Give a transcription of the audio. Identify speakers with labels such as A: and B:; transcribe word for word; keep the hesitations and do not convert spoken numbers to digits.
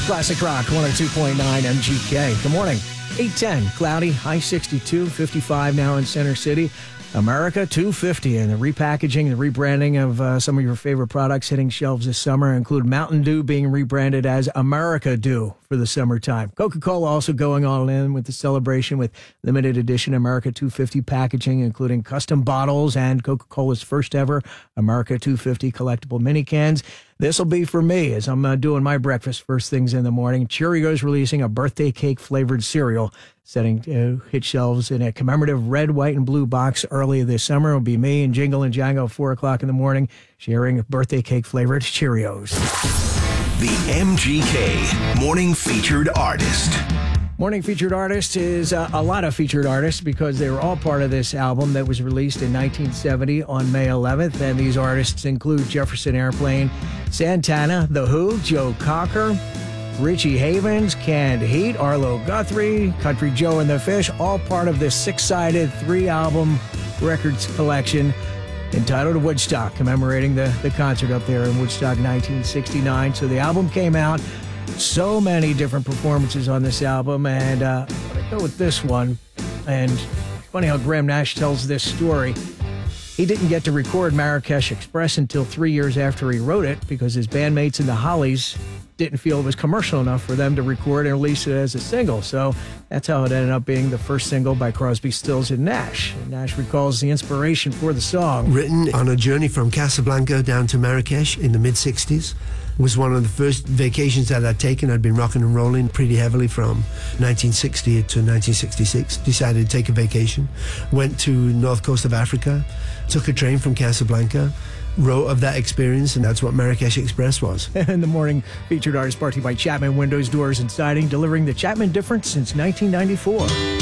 A: Classic Rock one oh two point nine M G K. Good morning. eight ten, cloudy, high sixty-two, fifty-five now in Center City. America two fifty, and the repackaging and rebranding of uh, some of your favorite products hitting shelves this summer include Mountain Dew being rebranded as America Dew for the summertime. Coca-Cola also going all in with the celebration with limited edition America two fifty packaging, including custom bottles and Coca-Cola's first ever America two fifty collectible mini cans. This will be for me as I'm uh, doing my breakfast first things in the morning. Cheerios releasing a birthday cake flavored cereal, setting to uh, hit shelves in a commemorative red, white, and blue box early this summer. It'll be me and Jingle and Jango at four o'clock in the morning sharing birthday cake flavored Cheerios.
B: The M G K Morning Featured Artist.
A: Morning Featured Artist is uh, a lot of featured artists because they were all part of this album that was released in nineteen seventy on May eleventh. And these artists include Jefferson Airplane, Santana, The Who, Joe Cocker, Richie Havens, Canned Heat, Arlo Guthrie, Country Joe and the Fish, all part of this six-sided three-album records collection entitled Woodstock, commemorating the, the concert up there in Woodstock nineteen sixty-nine. So the album came out. So many different performances on this album, and uh, I'm going to go with this one. And it's funny how Graham Nash tells this story. He didn't get to record Marrakesh Express until three years after he wrote it because his bandmates in the Hollies didn't feel it was commercial enough for them to record and release it as a single. So that's how it ended up being the first single by Crosby, Stills, and Nash. And Nash recalls the inspiration for the song.
C: Written on a journey from Casablanca down to Marrakesh in the mid-sixties. Was one of the first vacations that I'd taken. I'd been rocking and rolling pretty heavily from nineteen sixty to nineteen sixty-six. Decided to take a vacation. Went to north coast of Africa. Took a train from Casablanca. Wrote of that experience, and that's what Marrakesh Express was.
A: And the morning featured artist brought to you by Chapman Windows, Doors, and Siding, delivering the Chapman difference since nineteen ninety-four.